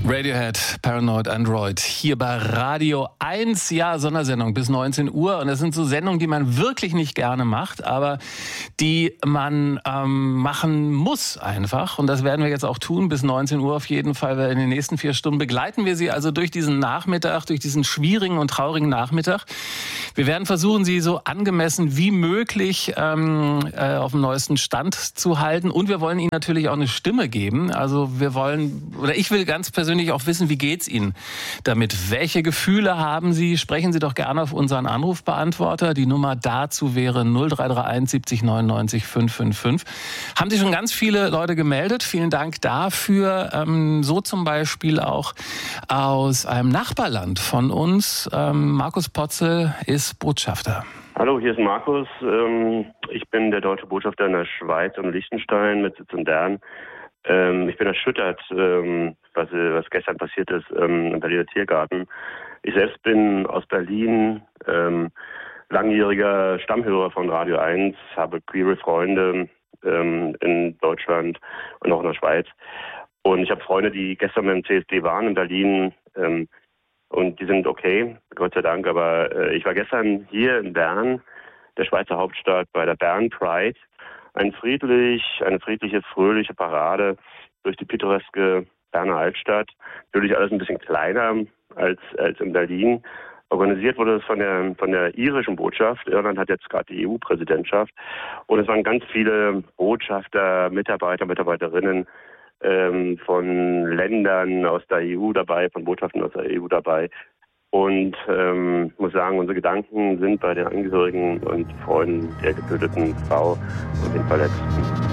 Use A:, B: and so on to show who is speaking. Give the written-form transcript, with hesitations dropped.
A: Radiohead, Paranoid Android, hier bei Radio 1, ja, Sondersendung bis 19 Uhr. Und das sind so Sendungen, die man wirklich nicht gerne macht, aber die man machen muss einfach. Und das werden wir jetzt auch tun, bis 19 Uhr auf jeden Fall. Weil in den nächsten 4 Stunden begleiten wir Sie also durch diesen Nachmittag, durch diesen schwierigen und traurigen Nachmittag. Wir werden versuchen, Sie so angemessen wie möglich auf dem neuesten Stand zu halten. Und wir wollen Ihnen natürlich auch eine Stimme geben. Also ich will ganz persönlich auch wissen, wie geht's Ihnen damit? Welche Gefühle haben Sie? Sprechen Sie doch gerne auf unseren Anrufbeantworter. Die Nummer dazu wäre 0331 70 99 555. Haben sich schon ganz viele Leute gemeldet. Vielen Dank dafür. So zum Beispiel auch aus einem Nachbarland von uns. Markus Potzel ist Botschafter.
B: Hallo, hier ist Markus. Ich bin der deutsche Botschafter in der Schweiz und Liechtenstein mit Sitz in Bern. Ich bin erschüttert, was gestern passiert ist im Berliner Tiergarten. Ich selbst bin aus Berlin, langjähriger Stammhörer von Radio 1, habe queere Freunde in Deutschland und auch in der Schweiz. Und ich habe Freunde, die gestern beim CSD waren in Berlin und die sind okay, Gott sei Dank. Aber ich war gestern hier in Bern, der Schweizer Hauptstadt, bei der Bern Pride. Eine friedliche, fröhliche Parade durch die pittoreske Berner Altstadt. Natürlich alles ein bisschen kleiner als in Berlin. Organisiert wurde es von der irischen Botschaft. Irland hat jetzt gerade die EU-Präsidentschaft. Und es waren ganz viele Botschafter, Mitarbeiter, Mitarbeiterinnen von Ländern aus der EU dabei, von Botschaften aus der EU dabei. Und muss sagen, unsere Gedanken sind bei den Angehörigen und Freunden der getöteten Frau und den Verletzten.